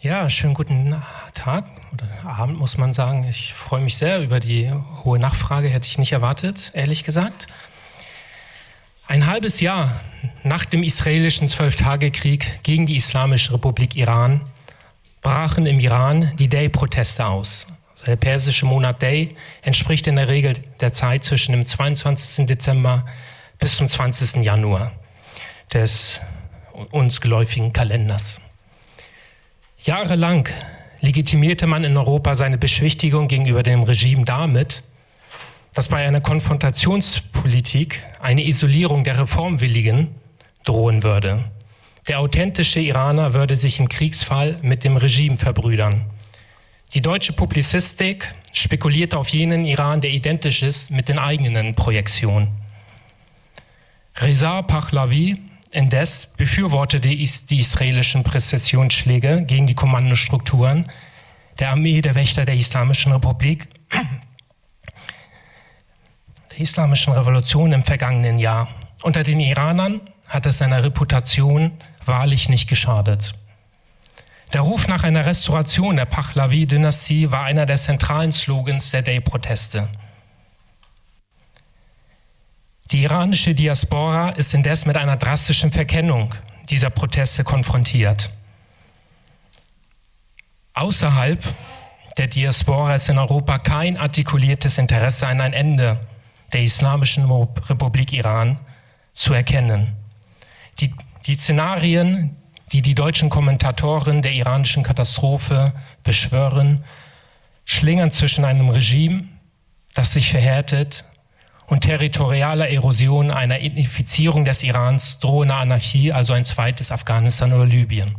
Ja, schönen guten Tag oder Abend, muss man sagen. Ich freue mich sehr über die hohe Nachfrage, hätte ich nicht erwartet, ehrlich gesagt. Ein halbes Jahr nach dem israelischen 12-Tage-Krieg gegen die Islamische Republik Iran brachen im Iran die Day-Proteste aus. Also der persische Monat Day entspricht in der Regel der Zeit zwischen dem 22. Dezember bis zum 20. Januar des uns geläufigen Kalenders. Jahrelang legitimierte man in Europa seine Beschwichtigung gegenüber dem Regime damit, dass bei einer Konfrontationspolitik eine Isolierung der Reformwilligen drohen würde. Der authentische Iraner würde sich im Kriegsfall mit dem Regime verbrüdern. Die deutsche Publizistik spekulierte auf jenen Iran, der identisch ist mit den eigenen Projektionen. Reza Pahlavi indes befürwortete die israelischen Präzisionsschläge gegen die Kommandostrukturen der Armee der Wächter der Islamischen Republik, der Islamischen Revolution im vergangenen Jahr. Unter den Iranern hat es seiner Reputation wahrlich nicht geschadet. Der Ruf nach einer Restauration der Pahlavi-Dynastie war einer der zentralen Slogans der Day-Proteste. Die iranische Diaspora ist indes mit einer drastischen Verkennung dieser Proteste konfrontiert. Außerhalb der Diaspora ist in Europa kein artikuliertes Interesse an ein Ende der Islamischen Republik Iran zu erkennen. Die Szenarien, die die deutschen Kommentatoren der iranischen Katastrophe beschwören, schlingern zwischen einem Regime, das sich verhärtet, und territorialer Erosion, einer Ethnifizierung des Irans, drohender Anarchie, also ein zweites Afghanistan oder Libyen.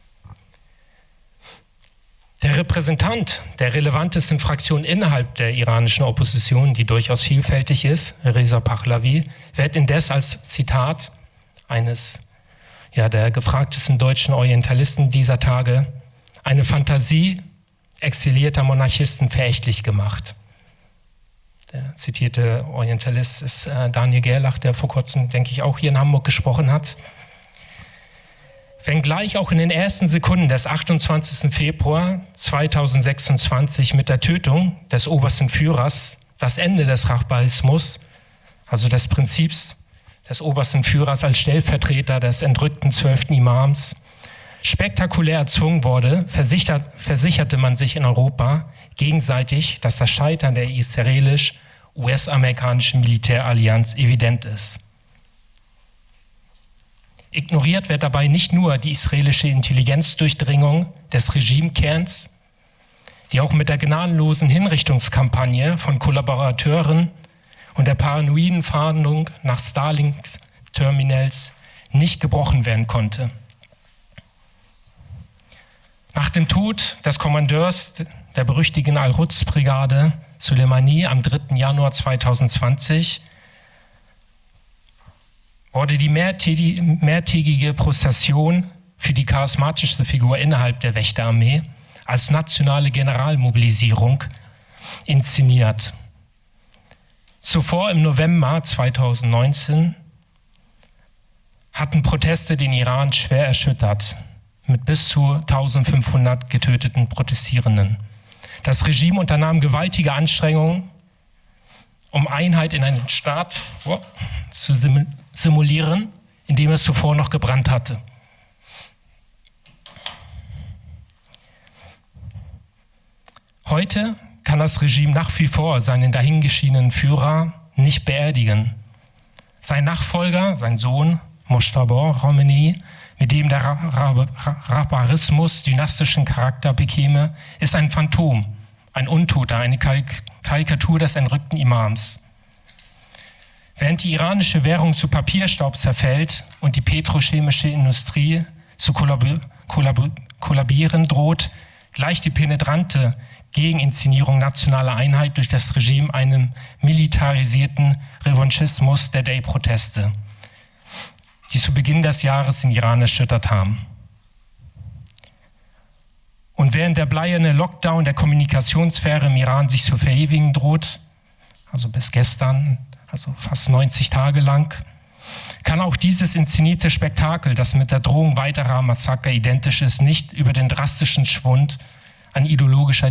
Der Repräsentant der relevantesten Fraktion innerhalb der iranischen Opposition, die durchaus vielfältig ist, Reza Pahlavi, wird indes als Zitat eines der gefragtesten deutschen Orientalisten dieser Tage, eine Fantasie exilierter Monarchisten verächtlich gemacht. Der zitierte Orientalist ist Daniel Gerlach, der vor kurzem, denke ich, auch hier in Hamburg gesprochen hat. Wenngleich auch in den ersten Sekunden des 28. Februar 2026 mit der Tötung des obersten Führers das Ende des Rahbarismus, also des Prinzips des obersten Führers als Stellvertreter des entrückten 12. Imams, spektakulär erzwungen wurde, versicherte man sich in Europa gegenseitig, dass das Scheitern der israelisch-US-amerikanischen Militärallianz evident ist. Ignoriert wird dabei nicht nur die israelische Intelligenzdurchdringung des Regimekerns, die auch mit der gnadenlosen Hinrichtungskampagne von Kollaborateuren und der paranoiden Fahndung nach Starlink-Terminals nicht gebrochen werden konnte. Nach dem Tod des Kommandeurs der berüchtigten Al-Quds-Brigade Soleimani am 3. Januar 2020 wurde die mehrtägige Prozession für die charismatischste Figur innerhalb der Wächterarmee als nationale Generalmobilisierung inszeniert. Zuvor im November 2019 hatten Proteste den Iran schwer erschüttert, mit bis zu 1500 getöteten Protestierenden. Das Regime unternahm gewaltige Anstrengungen, um Einheit in einen Staat zu simulieren, in dem es zuvor noch gebrannt hatte. Heute kann das Regime nach wie vor seinen dahingeschiedenen Führer nicht beerdigen. Sein Nachfolger, sein Sohn Mojtaba Khomeini, mit dem der Rahbarismus dynastischen Charakter bekäme, ist ein Phantom, ein Untoter, eine Karikatur des entrückten Imams. Während die iranische Währung zu Papierstaub zerfällt und die petrochemische Industrie zu kollabieren droht, gleicht die penetrante Gegeninszenierung nationaler Einheit durch das Regime einem militarisierten Revanchismus der Day-Proteste, die zu Beginn des Jahres den Iran erschüttert haben. Und während der bleierne Lockdown der Kommunikationssphäre im Iran sich zu verewigen droht, also bis gestern, also fast 90 Tage lang, kann auch dieses inszenierte Spektakel, das mit der Drohung weiterer Massaker identisch ist, nicht über den drastischen Schwund an ideologischer